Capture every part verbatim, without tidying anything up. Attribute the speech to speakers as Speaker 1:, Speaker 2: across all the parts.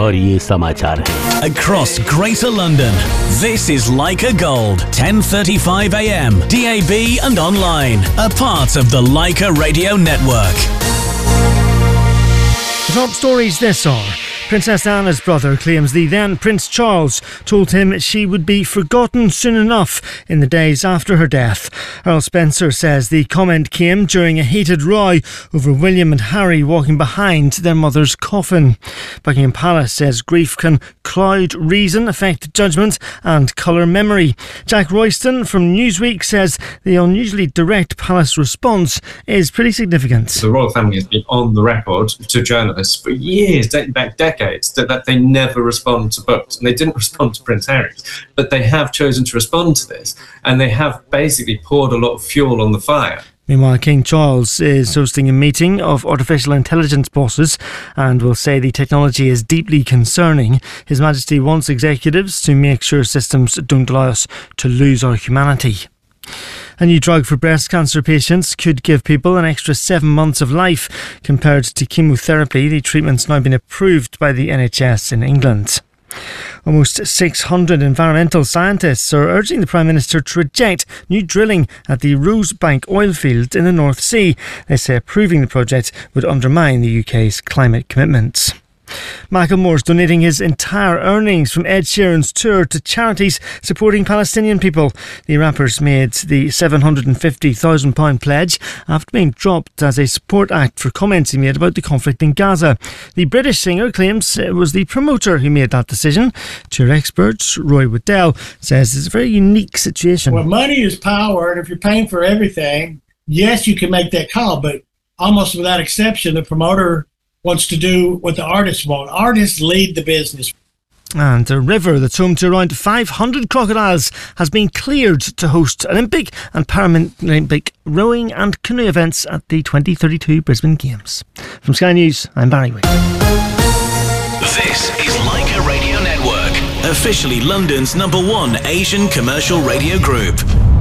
Speaker 1: और ये समाचार है.
Speaker 2: Across Greater London, this is Leica Gold, ten thirty-five a m, D A B and online, a part of the Leica Radio Network.
Speaker 3: Top stories this hour. Princess Anna's brother claims the then Prince Charles told him she would be forgotten soon enough in the days after her death. Earl Spencer says the comment came during a heated row over William and Harry walking behind their mother's coffin. Buckingham Palace says grief can cloud reason, affect judgment and colour memory. Jack Royston from Newsweek says the unusually direct palace response is pretty significant.
Speaker 4: The royal family has been on the record to journalists for years, dating back decades, that, that they never respond to books, and they didn't respond to Prince Harry, but they have chosen to respond to this, and they have basically poured a lot of fuel on the fire.
Speaker 3: Meanwhile, King Charles is hosting a meeting of artificial intelligence bosses and will say the technology is deeply concerning. His Majesty wants executives to make sure systems don't allow us to lose our humanity. A new drug for breast cancer patients could give people an extra seven months of life compared to chemotherapy. The treatment's now been approved by the N H S in England. Almost six hundred environmental scientists are urging the Prime Minister to reject new drilling at the Rosebank oil field in the North Sea. They say approving the project would undermine the U K's climate commitments. Macklemore's donating his entire earnings from Ed Sheeran's tour to charities supporting Palestinian people. The rapper's made the seven hundred fifty thousand pounds pledge after being dropped as a support act for comments he made about the conflict in Gaza. The British singer claims it was the promoter who made that decision. Tour expert Roy Waddell says it's a very unique situation.
Speaker 5: Well, money is power, and if you're paying for everything, yes, you can make that call, but almost without exception, the promoter wants to do what the artists want. Artists lead the business.
Speaker 3: And a river that's home to around five hundred crocodiles has been cleared to host Olympic and Paralympic rowing and canoe events at the twenty thirty-two Brisbane Games. From Sky News, I'm Barry Wick.
Speaker 2: This is Leica Radio Network, officially London's number one Asian commercial radio group.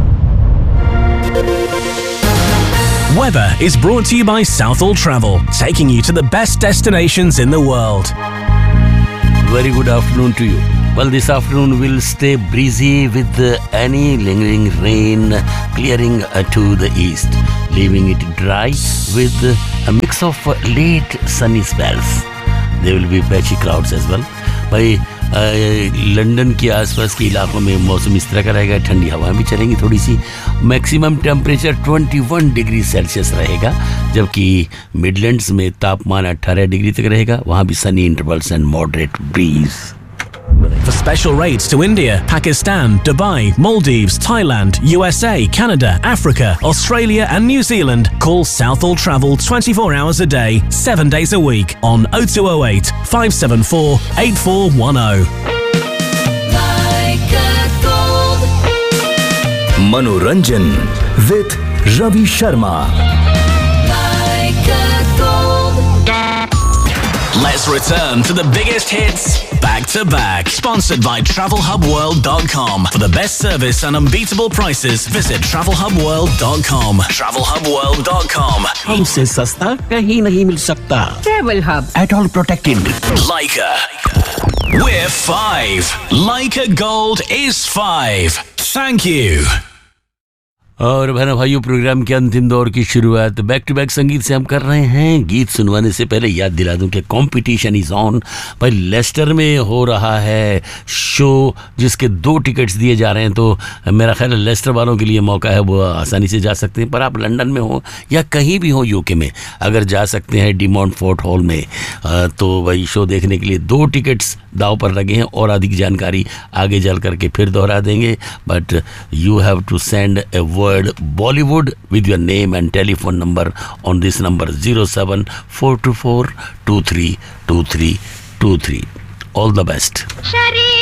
Speaker 2: Weather is brought to you by Southall Travel, taking you to the best destinations in the world.
Speaker 1: Very good afternoon to you. Well, this afternoon will stay breezy with uh, any lingering rain clearing uh, to the east, leaving it dry with uh, a mix of uh, late sunny spells. There will be patchy clouds as well. By London के आसपास के इलाकों में मौसम इस तरह का रहेगा, ठंडी हवाएं भी चलेंगी थोड़ी सी. मैक्सिमम टेम्परेचर इक्कीस डिग्री सेल्सियस रहेगा, जबकि मिडलैंड्स में तापमान अठारह डिग्री तक रहेगा. वहाँ भी Sunny intervals and moderate bridge.
Speaker 2: For special rates to India, Pakistan, Dubai, Maldives, Thailand, U S A, Canada, Africa, Australia and New Zealand, call Southall Travel twenty-four hours a day, seven days a week on oh two oh eight, five seven four, eight four one oh.
Speaker 6: Manoranjan with Ravi Sharma.
Speaker 2: Let's return to the biggest hits back to back. Sponsored by travel hub world dot com. For the best service and unbeatable prices, visit travel hub world dot com. travel hub world dot com.
Speaker 1: हमसे सस्ता कहीं नहीं मिल सकता.
Speaker 7: Travel Hub.
Speaker 1: At all protected.
Speaker 2: Leica. We're five. Leica Gold is five. Thank you.
Speaker 1: और बहनों भाइयों, programme के अंतिम दौर की शुरुआत बैक टू बैक संगीत से हम कर रहे हैं. गीत सुनवाने से पहले याद दिला दूं कि कंपटीशन इज ऑन. भाई लेस्टर में हो रहा है शो जिसके दो टिकट्स दिए जा रहे हैं, तो मेरा ख्याल है लेस्टर वालों के लिए मौका है, वो आसानी से जा सकते हैं. पर आप लंदन में हो या कहीं भी हो यूके में, अगर जा सकते हैं डिमॉन्ट फोर्ट हॉल में, तो भाई शो देखने के लिए दो टिकट्स दाव पर लगे हैं. और अधिक जानकारी आगे चल करके फिर दोहरा देंगे. But you have to send A word Bollywood with your name and telephone number on this number zero seven four two four two three two three two three. All the best.